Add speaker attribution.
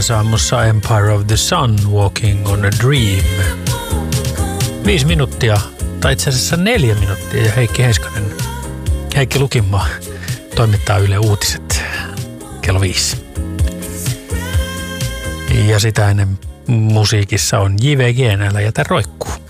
Speaker 1: aamussa Empire of the Sun, Walking on a Dream. 5 minuuttia, tai itse asiassa 4 minuuttia, ja Heikki Lukinmaa toimittaa Yle Uutiset kello 5. Ja sitä ennen musiikissa on JVG, Älä jätä roikkuu.